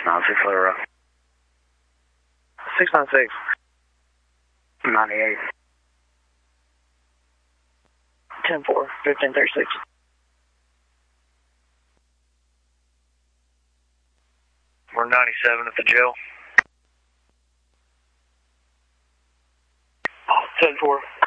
96 Lira. 696. 98. 10-4, 1536. We're 97 at the jail. 10-4.